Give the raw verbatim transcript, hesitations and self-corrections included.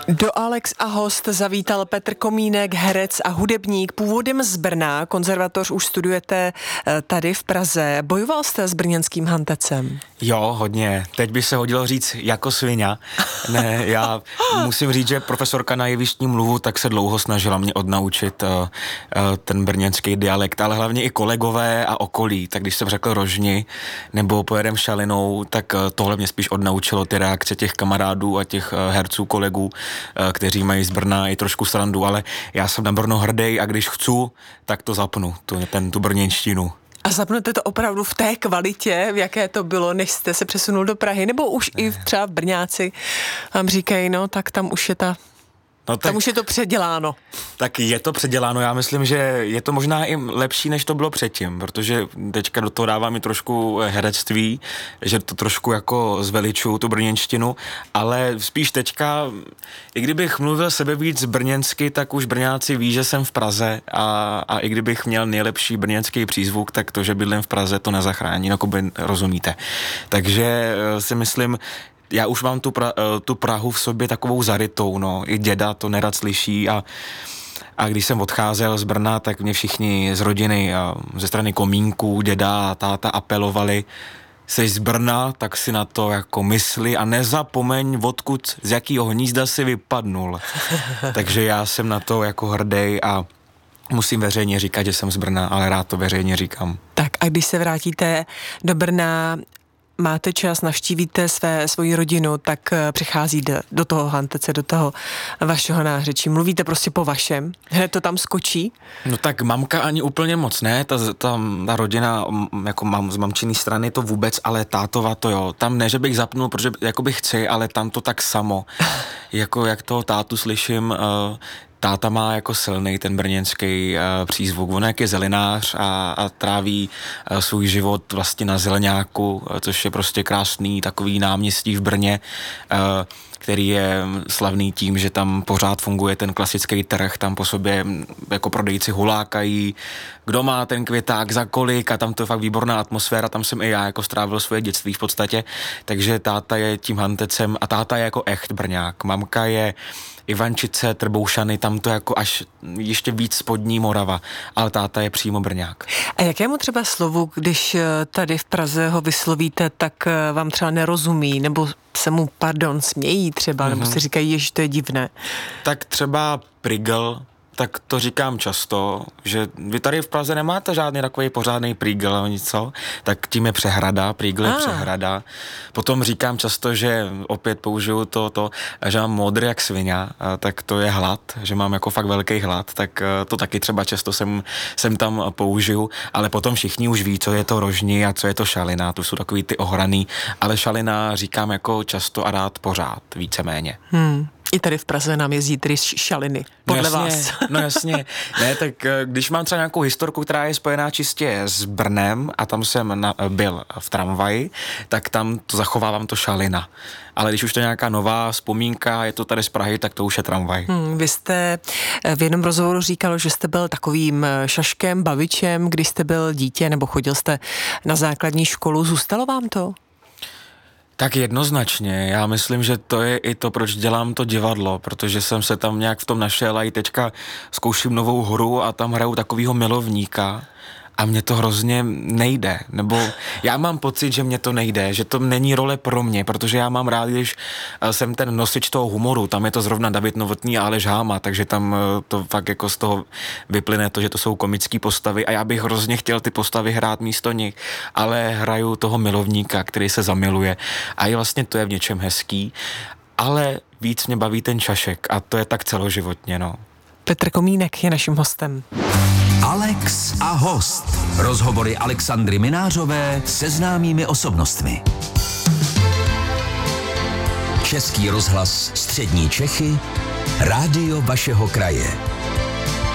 Do Alex a host zavítal Petr Komínek, herec a hudebník, původem z Brna. Konzervatoř už studujete tady v Praze. Bojoval jste s brněnským hantecem? Jo, hodně. Teď by se hodilo říct jako sviňa. Ne, já musím říct, že profesorka na jevištní mluvu tak se dlouho snažila mě odnaučit uh, uh, ten brněnský dialekt, ale hlavně i kolegové a okolí. Tak když jsem řekl Rožni nebo pojedem Šalinou, tak uh, tohle mě spíš odnaučilo ty reakce těch kamarádů a těch uh, herců, kolegů, kteří mají z Brna i trošku srandu, ale já jsem na Brno hrdý a když chci, tak to zapnu, tu, ten, tu brněnštinu. A zapnete to opravdu v té kvalitě, v jaké to bylo, než jste se přesunul do Prahy, nebo už ne. I třeba v Brňáci vám říkají, no tak tam už je ta... No tak, tam už je to předěláno. Tak je to předěláno, já myslím, že je to možná i lepší, než to bylo předtím, protože teďka do toho dává mi trošku herectví, že to trošku jako zveličuju tu brněnštinu, ale spíš teďka, i kdybych mluvil sebe víc brněnsky, tak už Brňáci ví, že jsem v Praze a, a i kdybych měl nejlepší brněnský přízvuk, tak to, že bydlím v Praze, to nezachrání, no by rozumíte. Takže si myslím, já už mám tu, pra, tu Prahu v sobě takovou zarytou, no, i děda to nerad slyší a, a když jsem odcházel z Brna, tak mě všichni z rodiny, ze strany komínků, děda a táta apelovali, jsi z Brna, tak si na to jako mysli a nezapomeň, odkud, z jakýho hnízda si vypadnul. Takže já jsem na to jako hrdý a musím veřejně říkat, že jsem z Brna, ale rád to veřejně říkám. Tak a když se vrátíte do Brna, máte čas, navštívíte své, svoji rodinu, tak přichází do, do toho hantece, do toho vašeho nářečí. Mluvíte prostě po vašem, hned to tam skočí? No tak mamka ani úplně moc ne, ta, ta, ta rodina, jako mám z mamčiny strany to vůbec, ale tátova to jo. Tam ne, že bych zapnul, protože jako bych chci, ale tam to tak samo. Jako jak toho tátu slyším, uh, táta má jako silný ten brněnský uh, přízvuk. On jak je zelenář a, a tráví uh, svůj život vlastně na Zeleňáku, uh, což je prostě krásný takový náměstí v Brně, uh, který je slavný tím, že tam pořád funguje ten klasický trh, tam po sobě jako prodejci hulákají, kdo má ten květák za kolik a tam to je fakt výborná atmosféra, tam jsem i já jako strávil svoje dětství v podstatě, takže táta je tím hantecem a táta je jako echt Brňák, mamka je Ivančice, Trboušany, tam to jako až ještě víc spodní Morava, ale táta je přímo Brňák. A jakému třeba slovu, když tady v Praze ho vyslovíte, tak vám třeba nerozumí, nebo se mu, pardon, smějí třeba, mm-hmm. nebo si říkají, že to je divné? Tak třeba prigl, tak to říkám často, že vy tady v Praze nemáte žádný takový pořádný prýgl nebo něco, tak tím je přehrada, prýgl je ah. přehrada. Potom říkám často, že opět použiju to, to, že mám modrý jak sviňa, tak to je hlad, že mám jako fakt velký hlad, tak to taky třeba často jsem, jsem tam použiju, ale potom všichni už ví, co je to Rožni a co je to Šalina, to jsou takový ty ohraný, ale Šalina říkám jako často a rád pořád, víceméně. Hmm. I tady v Praze nám jezdí tedy Šaliny, podle no jasně, vás. No jasně, ne, tak když mám třeba nějakou historku, která je spojená čistě s Brnem a tam jsem na, byl v tramvaji, tak tam to zachovávám to Šalina. Ale když už to je nějaká nová vzpomínka, je to tady z Prahy, tak to už je tramvaj. Hmm, vy jste v jednom rozhovoru říkal, že jste byl takovým šaškem, bavičem, když jste byl dítě nebo chodil jste na základní školu. Zůstalo vám to? Tak jednoznačně, já myslím, že to je i to, proč dělám to divadlo, protože jsem se tam nějak v tom našel a i teďka zkouším novou hru a tam hraju takovýho milovníka a mně to hrozně nejde, nebo já mám pocit, že mně to nejde, že to není role pro mě, protože já mám rád, když jsem ten nosič toho humoru, tam je to zrovna David Novotný a Aleš Háma, takže tam to fakt jako z toho vyplyne to, že to jsou komické postavy a já bych hrozně chtěl ty postavy hrát místo nich, ale hraju toho milovníka, který se zamiluje a i vlastně to je v něčem hezký, ale víc mě baví ten šašek a to je tak celoživotně, no. Petr Komínek je naším hostem. Alex a host. Rozhovory Alexandry Minářové se známými osobnostmi. Český rozhlas Střední Čechy, rádio vašeho kraje.